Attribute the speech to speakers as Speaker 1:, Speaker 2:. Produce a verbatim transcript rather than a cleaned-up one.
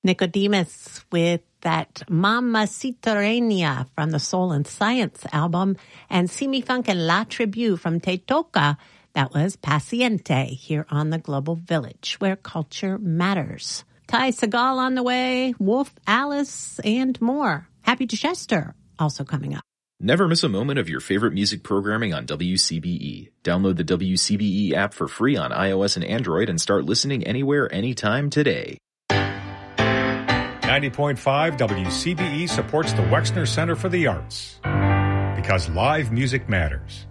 Speaker 1: Nicodemus with that Mamacita from the Soul and Science album, and Simi Funk and La Tribu from Te Toka. That was Paciente here on the Global Village, where culture matters. Ty Segall on the way, Wolf Alice, and more. Happy Chester also coming up.
Speaker 2: Never miss a moment of your favorite music programming on W C B E. Download the W C B E app for free on iOS and Android and start listening anywhere, anytime today.
Speaker 3: ninety point five W C B E supports the Wexner Center for the Arts because live music matters.